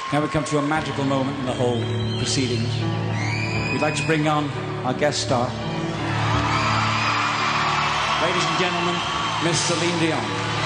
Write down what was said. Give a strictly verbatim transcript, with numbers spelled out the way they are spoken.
Now we come to a magical moment in the whole proceedings. We'd like to bring on our guest star. Ladies and gentlemen, Miss Celine Dion.